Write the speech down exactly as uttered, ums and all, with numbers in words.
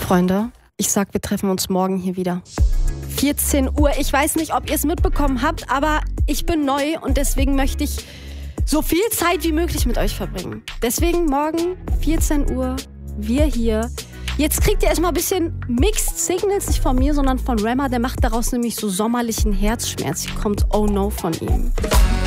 Freunde, ich sag, wir treffen uns morgen hier wieder. vierzehn Uhr. Ich weiß nicht, ob ihr es mitbekommen habt, aber ich bin neu und deswegen möchte ich so viel Zeit wie möglich mit euch verbringen. Deswegen morgen vierzehn Uhr, wir hier. Jetzt kriegt ihr erstmal ein bisschen Mixed Signals, nicht von mir, sondern von Rema. Der macht daraus nämlich so sommerlichen Herzschmerz. Hier kommt Oh No von ihm.